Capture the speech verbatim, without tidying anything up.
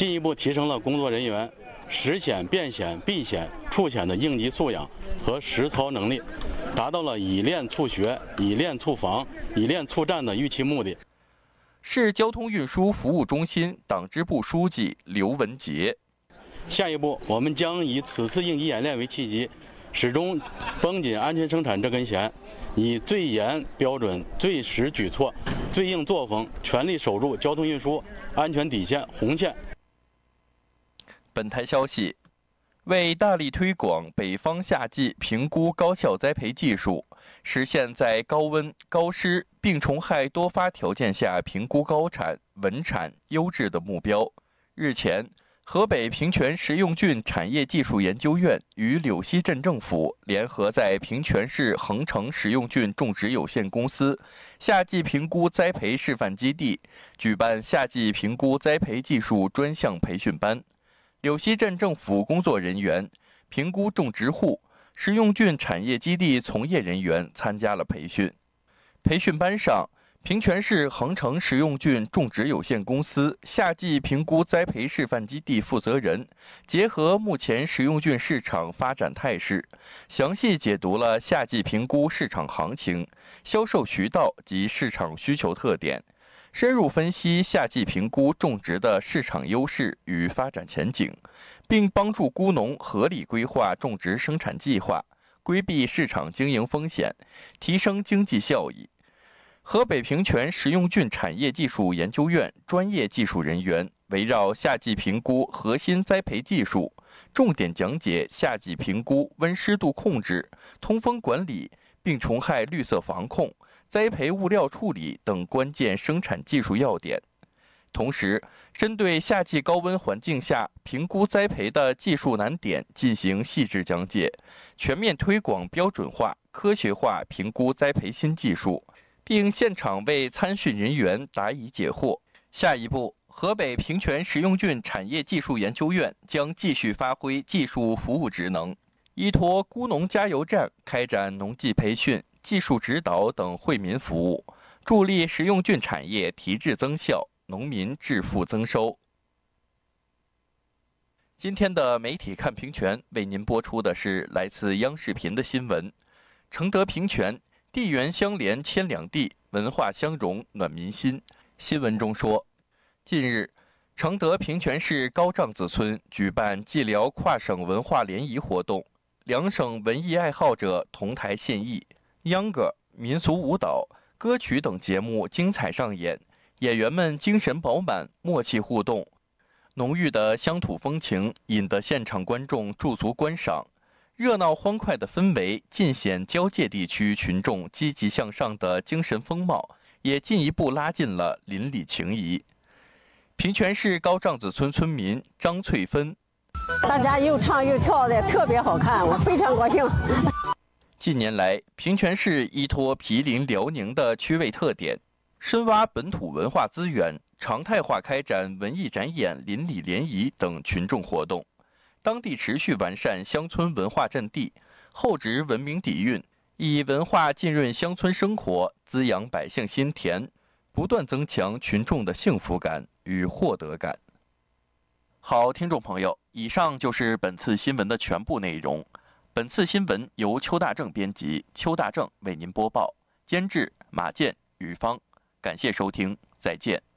进一步提升了工作人员实险、变险、避险、处险的应急素养和实操能力，达到了以练促学、以练促防、以练促战的预期目的。 市交通运输服务中心党支部书记刘文杰。 下一步，我们将以此次应急演练为契机，始终绷紧安全生产这根弦，以最严标准、最实举措、最硬作风，全力守住交通运输安全底线红线。 本台消息，为大力推广北方夏季评估高效栽培技术，实现在高温、高湿、病虫害多发条件下评估高产、稳产、优质的目标，日前，河北平泉食用菌产业技术研究院与柳溪镇政府联合在平泉市恒城食用菌种植有限公司夏季评估栽培示范基地举办夏季评估栽培技术专项培训班。柳溪镇政府工作人员、评估种植户、食用菌产业基地从业人员参加了培训。培训班上，平泉市恒城食用菌种植有限公司夏季评估栽培示范基地负责人结合目前食用菌市场发展态势，详细解读了夏季评估市场行情、销售渠道及市场需求特点，深入分析夏季评估种植的市场优势与发展前景，并帮助菇农合理规划种植生产计划，规避市场经营风险，提升经济效益。河北平泉食用菌产业技术研究院专业技术人员围绕夏季评估核心栽培技术，重点讲解夏季评估温湿度控制、通风管理、病虫害绿色防控、栽培物料处理等关键生产技术要点。同时，针对夏季高温环境下评估栽培的技术难点进行细致讲解，全面推广标准化、科学化评估栽培新技术，并现场为参训人员答疑解惑。下一步，河北平泉食用菌产业技术研究院将继续发挥技术服务职能，依托菇农加油站开展农技培训、技术指导等惠民服务，助力食用菌产业提质增效，农民致富增收。今天的媒体看平泉为您播出的是来自央视频的新闻。承德平泉地缘相连千两地，文化相融暖民心。新闻中说，近日，承德平泉市高帐子村举办蓟辽跨省文化联谊活动，两省文艺爱好者同台献艺，秧歌、民俗舞蹈、歌曲等节目精彩上演，演员们精神饱满，默契互动，浓郁的乡土风情引得现场观众驻足观赏。热闹欢快的氛围尽显交界地区群众积极向上的精神风貌，也进一步拉近了邻里情谊。平泉市高帐子村村民张翠芬： 大家又唱又跳的特别好看，我非常高兴。 近年来，平泉市依托毗邻辽宁的区位特点，深挖本土文化资源，常态化开展文艺展演、邻里联谊等群众活动。当地持续完善乡村文化阵地，厚植文明底蕴，以文化浸润乡村生活，滋养百姓心田，不断增强群众的幸福感与获得感。好，听众朋友，以上就是本次新闻的全部内容。本次新闻由邱大正编辑，邱大正为您播报，监制马健、于芳。感谢收听，再见。